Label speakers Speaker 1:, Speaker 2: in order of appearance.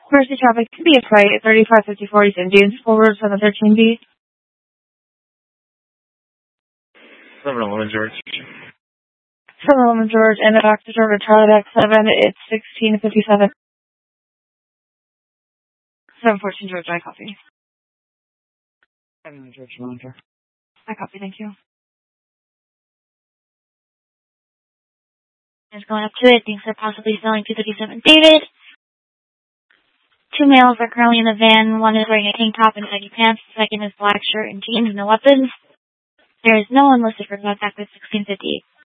Speaker 1: Mercy traffic to be right at 3554 East Indians, forward 713B.
Speaker 2: 711 George.
Speaker 1: 711 George, and back to Georgia, Charlie back 7, it's 1657. 714 George, I copy. 7 George, Monitor. I copy, thank you.
Speaker 3: Is going up to it, thinks they're possibly selling 237 David. 2 males are currently in the van. One is wearing a tank top and baggy pants. The second is black shirt and jeans, no weapons. There is no one listed for contact with 1658.